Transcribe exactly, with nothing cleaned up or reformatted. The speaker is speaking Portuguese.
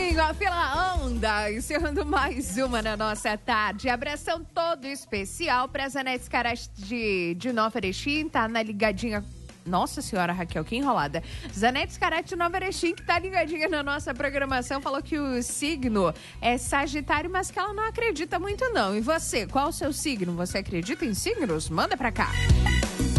Sim, a fila anda, encerrando mais uma na nossa tarde. Abração todo especial para Zanetti Scarate de, de Nova Erechim, tá na ligadinha. Nossa senhora, Raquel, que enrolada. Zanetti Scarate de Nova Erechim, que tá ligadinha na nossa programação, falou que o signo é Sagitário, mas que ela não acredita muito não. E você, qual o seu signo? Você acredita em signos? Manda pra cá.